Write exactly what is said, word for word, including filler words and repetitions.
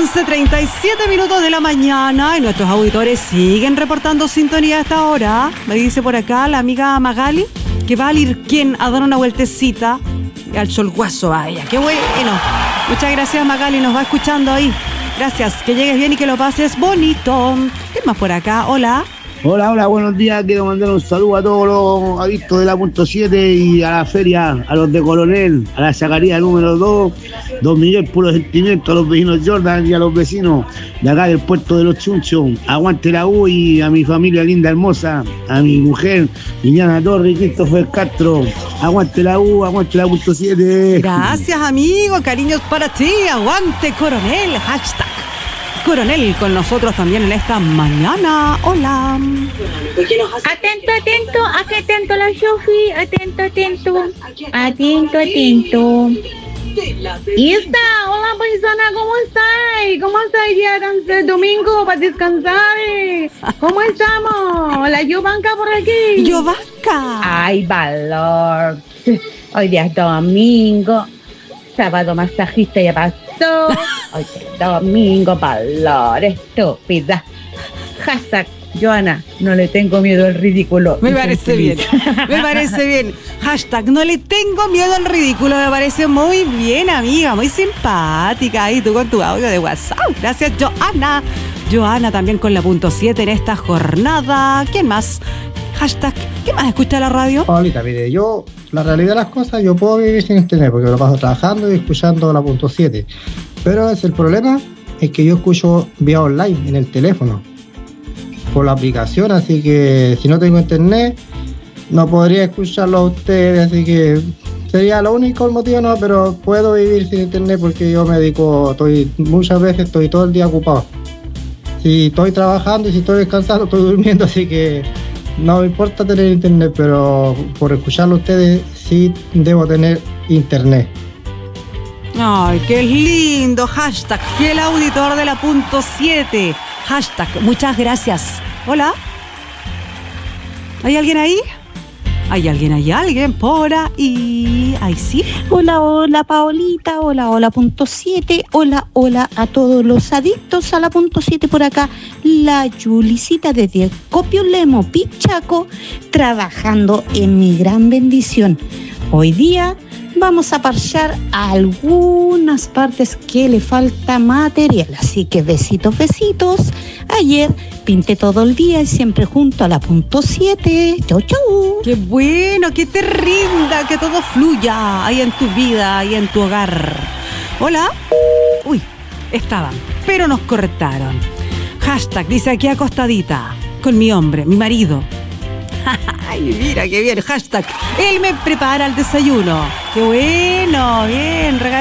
once treinta y siete minutos de la mañana y nuestros auditores siguen reportando sintonía a esta hora. Me dice por acá la amiga Magali que va a ir quien a dar una vueltecita al Solguazo. Vaya, qué bueno. Muchas gracias, Magali, nos va escuchando ahí. Gracias, que llegues bien y que lo pases bonito. ¿Qué más por acá? Hola. Hola, hola, buenos días. Quiero mandar un saludo a todos los adictos de la punto siete y a la feria, a los de Coronel, a la Zacarías número dos, Don Miguel Puro Sentimiento, a los vecinos Jordan y a los vecinos de acá del puerto de los Chunchos. Aguante la U y a mi familia linda, hermosa, a mi mujer, Liliana Torres y Christopher Castro. Aguante la U, aguante la punto siete. Gracias, amigo, cariños para ti. Aguante Coronel, hashtag Coronel con nosotros también en esta mañana. Hola. Atento, atento, aquí atento la Sofi, atento, atento, atento, atento. Y está, hola paisana, ¿cómo estáis? ¿Cómo estáis día de domingo para descansar? ¿Cómo estamos? La Yovanka por aquí. Yovanka. Ay, valor. Hoy día es domingo. Sábado masajista ya pasó. Hoy es domingo, valor, estúpida. Hashtag, Joana, no le tengo miedo al ridículo. Me parece bien, me parece bien. Hashtag, no le tengo miedo al ridículo. Me parece muy bien, amiga, muy simpática. Y tú con tu audio de WhatsApp. Gracias, Joana. Joana también con la punto siete en esta jornada. ¿Quién más? Hashtag, ¿qué más escucha la radio? Paulita, mire, yo, la realidad de las cosas, yo puedo vivir sin internet porque lo paso trabajando y escuchando la punto siete. Pero es el problema es que yo escucho vía online en el teléfono por la aplicación, así que si no tengo internet no podría escucharlo a ustedes, así que sería lo único el motivo, no, pero puedo vivir sin internet porque yo me dedico, estoy muchas veces estoy todo el día ocupado. Si estoy trabajando y si estoy descansando estoy durmiendo, así que no me importa tener internet, pero por escucharlo a ustedes sí debo tener internet. Ay, qué lindo. Hashtag, fiel auditor de la punto siete. Hashtag, muchas gracias. Hola. ¿Hay alguien ahí? ¿Hay alguien? ¿Hay alguien por ahí? ¿Ahí sí? Hola, hola, Paolita. Hola, hola, punto siete. Hola, hola a todos los adictos a la punto siete por acá. La Yulicita desde Copio Lemo, Pichaco, trabajando en mi gran bendición. Hoy día vamos a parchar algunas partes que le falta material, así que besitos, besitos. Ayer pinté todo el día y siempre junto a la punto siete. Chau, chau. Qué bueno, que te rinda, que todo fluya ahí en tu vida y en tu hogar. Hola. Uy, estaban, pero nos cortaron. Hashtag, dice aquí acostadita, con mi hombre, mi marido. Ay, mira qué bien. Hashtag, él me prepara el desayuno. Qué bueno, bien, regalo.